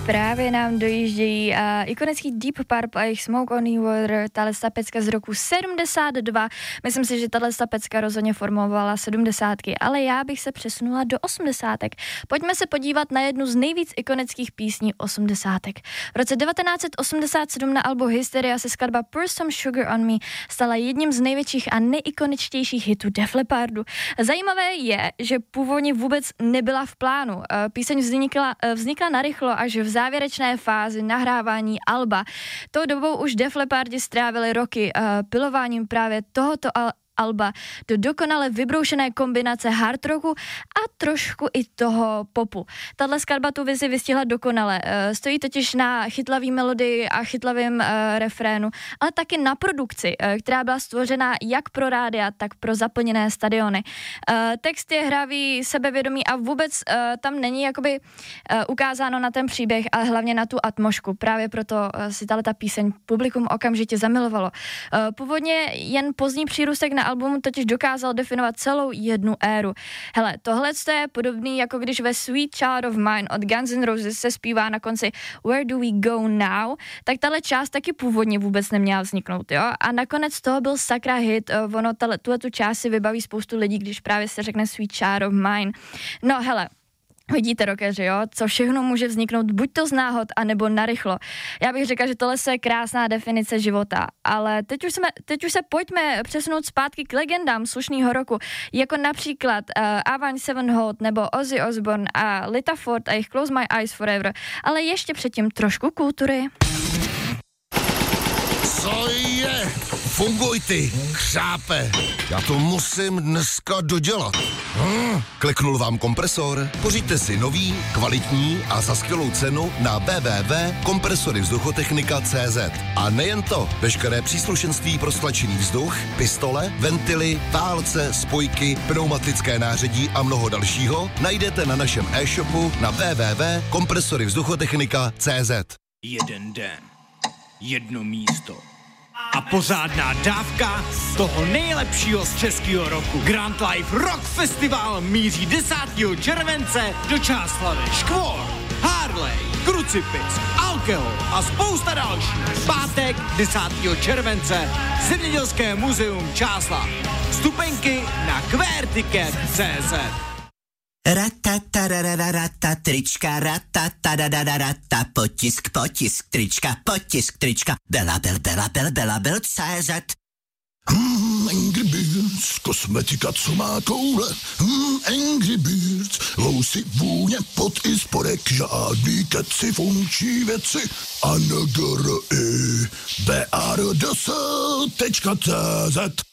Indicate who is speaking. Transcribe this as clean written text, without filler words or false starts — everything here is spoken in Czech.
Speaker 1: Právě nám dojíždějí ikonický Deep Purple a jejich Smoke on the Water, tahle pecka z roku 72. Myslím si, že tahle pecka rozhodně formovala 70, ale já bych se přesunula do 80. Pojďme se podívat na jednu z nejvíc ikonických písní 80. V roce 1987 na albu Hysteria se skladba Pour Some Sugar on Me stala jedním z největších a nejikoničtějších hitů Def Leppardu. Zajímavé je, že původně vůbec nebyla v plánu. Píseň vznikla narychlo až v závěrečné fázi nahrávání alba. Tou dobou už Def Leppardi strávili roky pilováním právě tohoto alba do dokonale vybroušené kombinace hard rocku a trošku i toho popu. Tahle skladba tu vizi vystihla dokonale. Stojí totiž na chytlavý melodii a chytlavým refrénu, ale taky na produkci, která byla stvořena jak pro rádia, tak pro zaplněné stadiony. Text je hravý, sebevědomý a vůbec tam není jakoby ukázáno na ten příběh, ale hlavně na tu atmosféru. Právě proto si tato píseň publikum okamžitě zamilovalo. Původně jen pozdní přírůstek na albumu totiž dokázal definovat celou jednu éru. Hele, tohle je podobný, jako když ve Sweet Child of Mine od Guns N' Roses se zpívá na konci Where do we go now, tak tahle část taky původně vůbec neměla vzniknout, jo? A nakonec toho byl sakra hit, ono tu část si vybaví spoustu lidí, když právě se řekne Sweet Child of Mine. No hele, vidíte, rockeři, jo, co všechno může vzniknout buď to z náhod, anebo narychlo. Já bych řekla, že tohle je krásná definice života, ale teď už se pojďme přesunout zpátky k legendám slušného roku, jako například Avenged Sevenfold nebo Ozzy Osbourne a Lita Ford a jejich Close My Eyes Forever, ale ještě předtím trošku kultury.
Speaker 2: Co je? Funguj ty, chřápe. Já to musím dneska dodělat. Kliknul vám kompresor? Pořiďte si nový, kvalitní a za skvělou cenu na www.kompresoryvzduchotechnika.cz. A nejen to, veškeré příslušenství pro stlačený vzduch, pistole, ventily, válce, spojky, pneumatické nářadí a mnoho dalšího najdete na našem e-shopu na www.kompresoryvzduchotechnika.cz.
Speaker 3: Jeden den, jedno místo a pořádná dávka toho nejlepšího z českého roku. Grand Life Rock Festival míří 10. července do Čáslavi. Škvor, Harley, Krucipis, Alkohol a spousta dalších. Pátek 10. července Zemědělské muzeum Čáslav. Vstupenky na QWERTICKET.cz.
Speaker 4: Ratatarararata, trička, ratatadadadadata, potisk, trička, Bela, CZ.
Speaker 5: Angry Birds, kosmetika, co má koule. Angry Birds, lousy, vůně, pot i spodek, žádný keci, funkční věci. ANGRI, BARDS.cz